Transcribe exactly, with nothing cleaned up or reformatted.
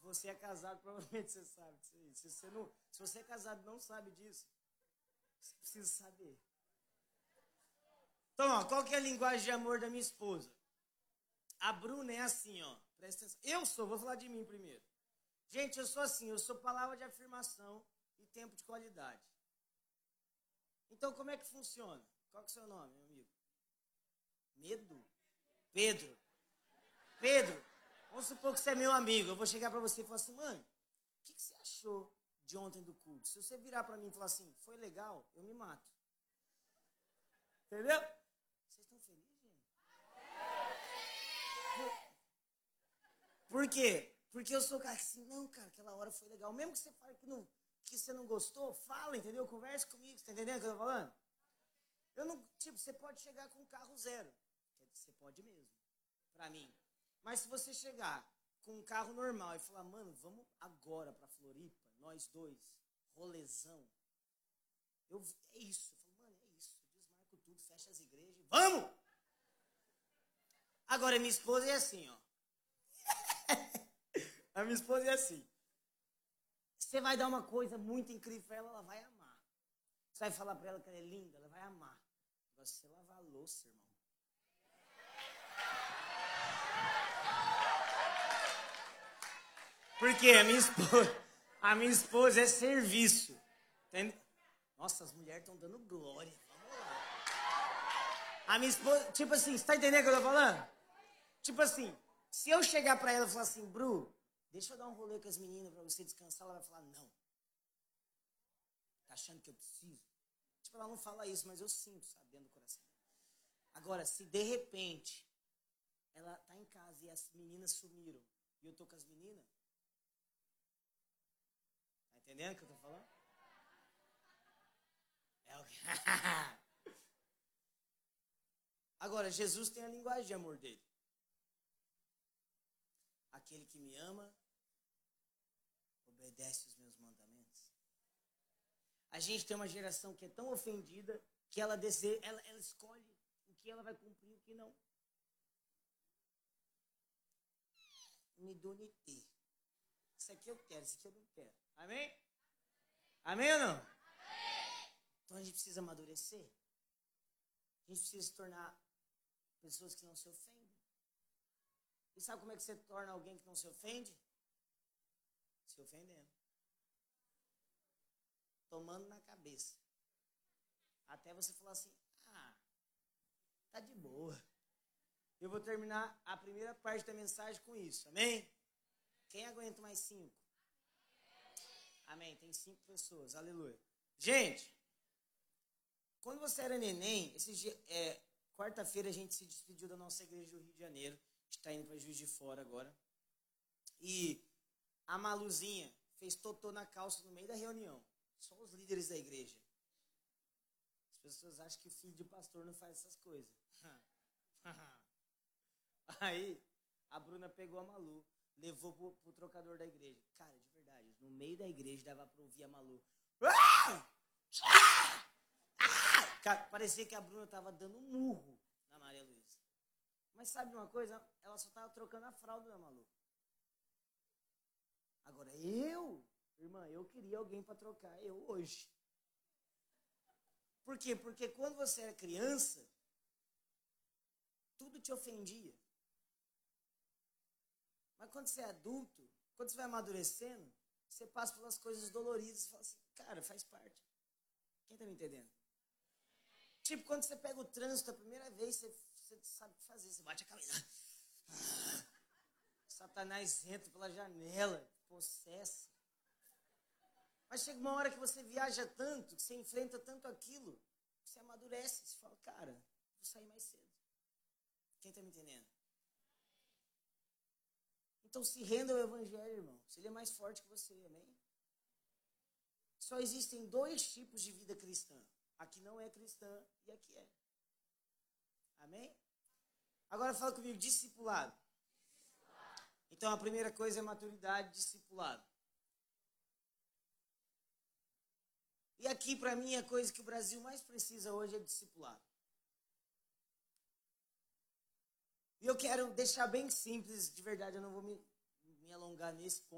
você é casado, provavelmente você sabe disso aí. Se você, não, se você é casado e não sabe disso, você precisa saber. Então, ó, qual que é a linguagem de amor da minha esposa? A Bruna é assim, ó. Presta atenção. Eu sou, vou falar de mim primeiro. Gente, eu sou assim, eu sou palavra de afirmação e tempo de qualidade. Então, como é que funciona? Qual que é o seu nome, meu amigo? Medo? Pedro. Pedro, vamos supor que você é meu amigo. Eu vou chegar pra você e falar assim, mano, o que, que você achou de ontem do culto? Se você virar pra mim e falar assim, foi legal, eu me mato. Entendeu? Vocês estão felizes, gente? Por, por quê? Porque eu sou o cara que assim, não, cara, aquela hora foi legal. Mesmo que você fale que, não, que você não gostou, fala, entendeu? Converse comigo, você tá entendendo o que eu tô falando? Eu não, tipo, você pode chegar com um carro zero. Você pode mesmo, pra mim. Mas se você chegar com um carro normal e falar, mano, vamos agora pra Floripa, nós dois, rolezão. Eu, é isso. Eu falo, mano, é isso. Desmarco tudo, fecha as igrejas. Vamos! Agora, minha esposa é assim, ó. A minha esposa é assim. Você vai dar uma coisa muito incrível pra ela, ela vai amar. Você vai falar pra ela que ela é linda, ela vai amar. Agora, se você lavar a louça, irmão. Porque a minha esposa, a minha esposa é serviço. Entende? Nossa, as mulheres estão dando glória. Vamos lá. A minha esposa, tipo assim, você tá entendendo o que eu tô falando? Tipo assim, se eu chegar pra ela e falar assim, Bru, deixa eu dar um rolê com as meninas pra você descansar, ela vai falar, não. Tá achando que eu preciso? Tipo, ela não fala isso, mas eu sinto, sabe, dentro do coração. Agora, se de repente ela tá em casa e as meninas sumiram e eu tô com as meninas, tá entendendo o que eu tô falando? É o que... Agora, Jesus tem a linguagem de amor dele. Aquele que me ama, obedece os meus mandamentos. A gente tem uma geração que é tão ofendida que ela, deseja, ela, ela escolhe o que ela vai cumprir e o que não. Nidunité. Isso aqui eu quero, isso aqui eu não quero. Amém? Amém ou não? Amém. Então a gente precisa amadurecer. A gente precisa se tornar pessoas que não se ofendem. E sabe como é que você torna alguém que não se ofende? Se ofendendo. Tomando na cabeça. Até você falar assim, ah, tá de boa. Eu vou terminar a primeira parte da mensagem com isso, amém? Quem aguenta mais cinco? Amém, tem cinco pessoas, aleluia. Gente, quando você era neném, esse dia, é, quarta-feira a gente se despediu da nossa igreja do Rio de Janeiro. A gente está indo para Juiz de Fora agora. E a Maluzinha fez totô na calça no meio da reunião. Só os líderes da igreja. As pessoas acham que o filho de pastor não faz essas coisas. Aí, a Bruna pegou a Malu, levou pro, pro trocador da igreja. Cara, de verdade, no meio da igreja dava pra ouvir a Malu. Cara, parecia que a Bruna tava dando um murro na Maria Luísa. Mas sabe uma coisa? Ela só tava trocando a fralda da Malu. Agora, eu, irmã, eu queria alguém pra trocar, eu hoje. Por quê? Porque quando você era criança, tudo te ofendia. Mas quando você é adulto, quando você vai amadurecendo, você passa pelas coisas doloridas e fala assim, cara, faz parte. Quem tá me entendendo? Tipo, quando você pega o trânsito a primeira vez, você, você sabe o que fazer, você bate a cabeça. Ah, Satanás entra pela janela, possessa. Mas chega uma hora que você viaja tanto, que você enfrenta tanto aquilo, que você amadurece, você fala, cara, vou sair mais cedo. Quem tá me entendendo? Então se renda ao evangelho, irmão. Se ele é mais forte que você, amém? Só existem dois tipos de vida cristã. A que não é cristã e a que é. Amém? Agora fala comigo, discipulado. discipulado. Então a primeira coisa é maturidade, discipulado. E aqui pra mim a coisa que o Brasil mais precisa hoje é discipulado. E eu quero deixar bem simples, de verdade, eu não vou me, me alongar nesse ponto.